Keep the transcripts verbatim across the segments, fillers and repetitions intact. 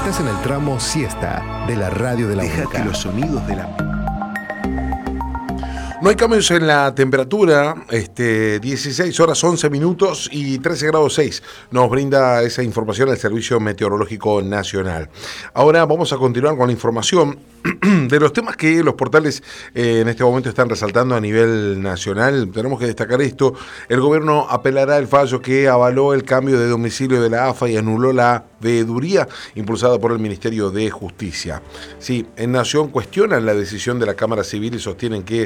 Estás en el tramo siesta de la radio de la Deja Boca. que los sonidos de la... No hay cambios en la temperatura, este, dieciséis horas once minutos y trece grados seis. Nos brinda esa información el Servicio Meteorológico Nacional. Ahora vamos a continuar con la información de los temas que los portales eh, en este momento están resaltando a nivel nacional. Tenemos que destacar esto. El gobierno apelará el fallo que avaló el cambio de domicilio de la A F A y anuló la veeduría impulsada por el Ministerio de Justicia. Sí, en Nación cuestionan la decisión de la Cámara Civil y sostienen que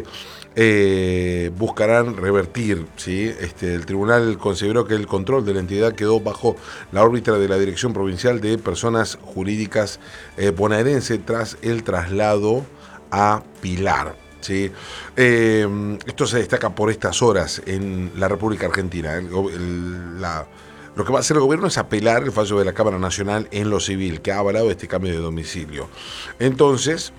eh, buscarán revertir. ¿Sí? Este, el tribunal consideró que el control de la entidad quedó bajo la órbita de la Dirección Provincial de Personas Jurídicas eh, bonaerense tras el traslado a Pilar. ¿Sí? Eh, esto se destaca por estas horas en la República Argentina. El, el, la, lo que va a hacer el gobierno es apelar el fallo de la Cámara Nacional en lo civil, que ha avalado este cambio de domicilio. Entonces,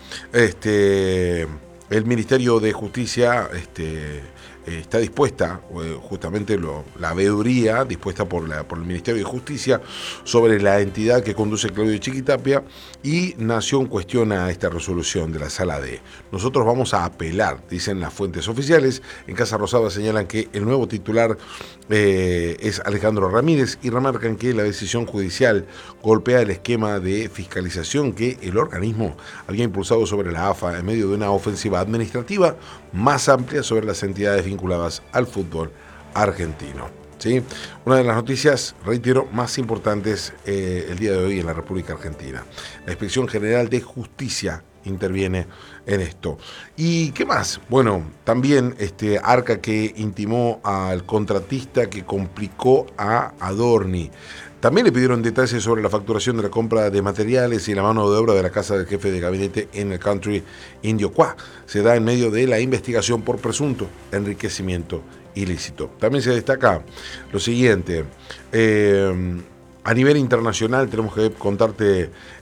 este, el Ministerio de Justicia este, está dispuesta, justamente lo, la veeduría dispuesta por, la, por el Ministerio de Justicia sobre la entidad que conduce Claudio Chiquitapia, y Nación cuestiona esta resolución de la Sala D. Nosotros vamos a apelar, dicen las fuentes oficiales. En Casa Rosada señalan que el nuevo titular eh, es Alejandro Ramírez y remarcan que la decisión judicial golpea el esquema de fiscalización que el organismo había impulsado sobre la A F A en medio de una ofensiva administrativa más amplia sobre las entidades vinculadas al fútbol argentino. ¿Sí? Una de las noticias, reitero, más importantes eh, el día de hoy en la República Argentina. La Inspección General de Justicia interviene en esto. ¿Y qué más? Bueno, también este Arca que intimó al contratista que complicó a Adorni. También le pidieron detalles sobre la facturación de la compra de materiales y la mano de obra de la casa del jefe de gabinete en el country indio Cuá. Se da en medio de la investigación por presunto enriquecimiento ilícito. También se destaca lo siguiente. Eh, a nivel internacional tenemos que contarte